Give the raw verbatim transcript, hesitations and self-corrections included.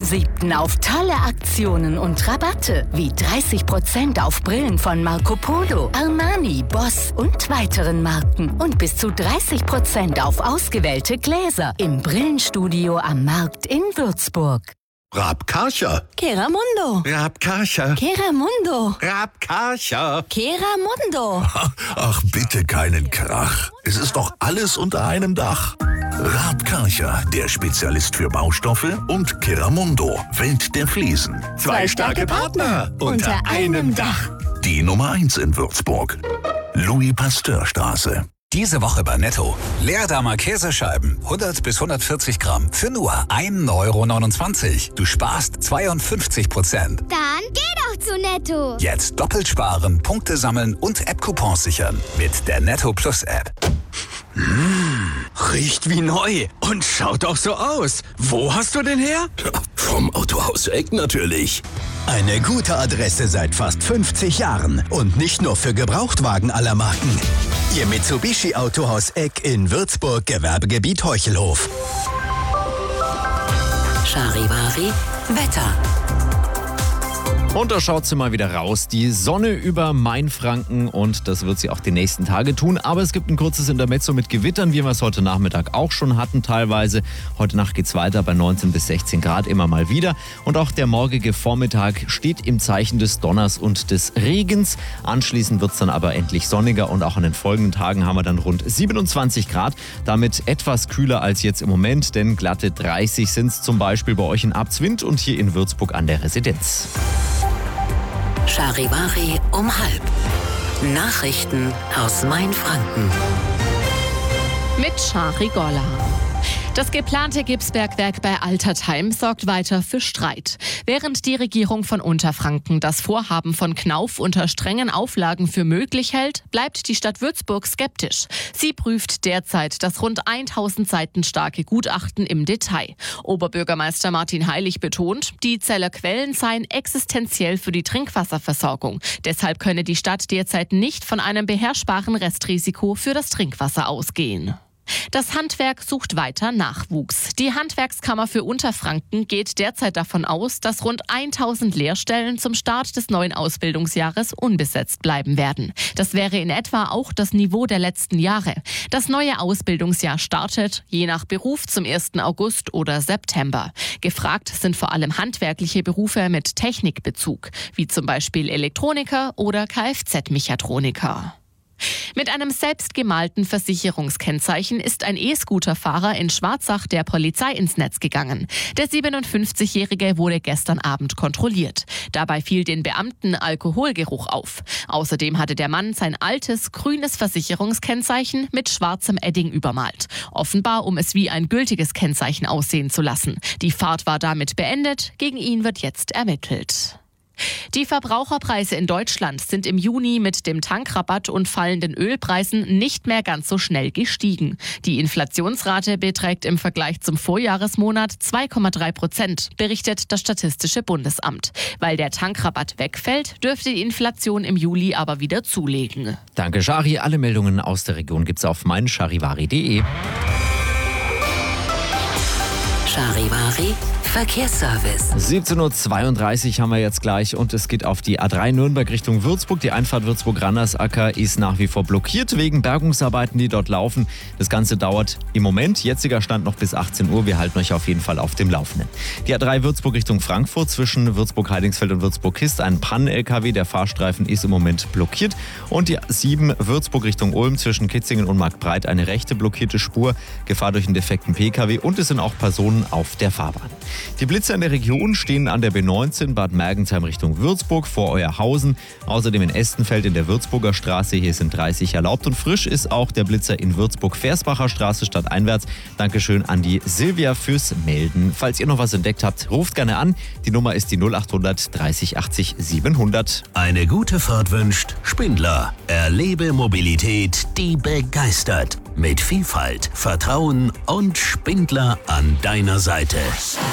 siebten auf tolle Aktionen und Rabatte, wie dreißig Prozent auf Brillen von Marco Polo, Armani, Boss und weiteren Marken und bis zu dreißig Prozent auf ausgewählte Gläser im Brillenstudio am Markt in Würzburg. Raab Karcher. Keramundo. Raab Karcher. Keramundo. Raab Karcher. Keramundo. Ach, bitte keinen Krach. Es ist doch alles unter einem Dach. Raab Karcher, der Spezialist für Baustoffe, und Keramundo, Welt der Fliesen. Zwei starke Partner unter einem Dach. Die Nummer eins in Würzburg. Louis-Pasteur-Straße. Diese Woche bei Netto. Leerdamer Käsescheiben, hundert bis hundertvierzig Gramm, für nur ein Euro neunundzwanzig. Du sparst zweiundfünfzig Prozent. Dann geh doch zu Netto. Jetzt doppelt sparen, Punkte sammeln und App-Coupons sichern. Mit der Netto Plus App. Mmh, riecht wie neu und schaut auch so aus. Wo hast du den her? Vom Autohaus Eck natürlich. Eine gute Adresse seit fast fünfzig Jahren. Und nicht nur für Gebrauchtwagen aller Marken. Ihr Mitsubishi Autohaus Eck in Würzburg, Gewerbegebiet Heuchelhof. Charivari Wetter. Und da schaut sie mal wieder raus. Die Sonne über Mainfranken, und das wird sie auch die nächsten Tage tun. Aber es gibt ein kurzes Intermezzo mit Gewittern, wie wir es heute Nachmittag auch schon hatten teilweise. Heute Nacht geht es weiter bei neunzehn bis sechzehn Grad immer mal wieder. Und auch der morgige Vormittag steht im Zeichen des Donners und des Regens. Anschließend wird es dann aber endlich sonniger, und auch an den folgenden Tagen haben wir dann rund siebenundzwanzig Grad. Damit etwas kühler als jetzt im Moment, denn glatte dreißig sind es zum Beispiel bei euch in Abzwind und hier in Würzburg an der Residenz. Charivari um halb. Nachrichten aus Mainfranken. Mit Shari Golla. Das geplante Gipsbergwerk bei Altertheim sorgt weiter für Streit. Während die Regierung von Unterfranken das Vorhaben von Knauf unter strengen Auflagen für möglich hält, bleibt die Stadt Würzburg skeptisch. Sie prüft derzeit das rund tausend Seiten starke Gutachten im Detail. Oberbürgermeister Martin Heilig betont, die Zeller Quellen seien existenziell für die Trinkwasserversorgung. Deshalb könne die Stadt derzeit nicht von einem beherrschbaren Restrisiko für das Trinkwasser ausgehen. Das Handwerk sucht weiter Nachwuchs. Die Handwerkskammer für Unterfranken geht derzeit davon aus, dass rund tausend Lehrstellen zum Start des neuen Ausbildungsjahres unbesetzt bleiben werden. Das wäre in etwa auch das Niveau der letzten Jahre. Das neue Ausbildungsjahr startet, je nach Beruf, zum ersten August oder September. Gefragt sind vor allem handwerkliche Berufe mit Technikbezug, wie zum Beispiel Elektroniker oder Kfz-Mechatroniker. Mit einem selbstgemalten Versicherungskennzeichen ist ein E-Scooter-Fahrer in Schwarzach der Polizei ins Netz gegangen. Der siebenundfünfzigjährige wurde gestern Abend kontrolliert. Dabei fiel den Beamten Alkoholgeruch auf. Außerdem hatte der Mann sein altes, grünes Versicherungskennzeichen mit schwarzem Edding übermalt. Offenbar, um es wie ein gültiges Kennzeichen aussehen zu lassen. Die Fahrt war damit beendet. Gegen ihn wird jetzt ermittelt. Die Verbraucherpreise in Deutschland sind im Juni mit dem Tankrabatt und fallenden Ölpreisen nicht mehr ganz so schnell gestiegen. Die Inflationsrate beträgt im Vergleich zum Vorjahresmonat zwei Komma drei Prozent, berichtet das Statistische Bundesamt. Weil der Tankrabatt wegfällt, dürfte die Inflation im Juli aber wieder zulegen. Danke, Shari. Alle Meldungen aus der Region gibt's auf mein charivari punkt de. Charivari Verkehrsservice. siebzehn Uhr zweiunddreißig haben wir jetzt gleich, und es geht auf die A drei Nürnberg Richtung Würzburg. Die Einfahrt Würzburg-Randersacker ist nach wie vor blockiert wegen Bergungsarbeiten, die dort laufen. Das Ganze dauert im Moment, jetziger Stand, noch bis achtzehn Uhr. Wir halten euch auf jeden Fall auf dem Laufenden. Die A drei Würzburg Richtung Frankfurt zwischen Würzburg-Heidingsfeld und Würzburg-Kist. Ein Pannen-L K W, der Fahrstreifen ist im Moment blockiert. Und die A sieben Würzburg Richtung Ulm zwischen Kitzingen und Marktbreit eine rechte blockierte Spur. Gefahr durch einen defekten P K W, und es sind auch Personen auf der Fahrbahn. Die Blitzer in der Region stehen an der B neunzehn Bad Mergentheim Richtung Würzburg vor Euerhausen. Außerdem in Estenfeld in der Würzburger Straße. Hier sind dreißig erlaubt. Und frisch ist auch der Blitzer in Würzburg-Versbacher Straße stadteinwärts. Dankeschön an die Silvia fürs Melden. Falls ihr noch was entdeckt habt, ruft gerne an. Die Nummer ist die null achthundert dreißig achtzig siebenhundert. Eine gute Fahrt wünscht Spindler. Erlebe Mobilität, die begeistert. Mit Vielfalt, Vertrauen und Spindler an deiner Seite.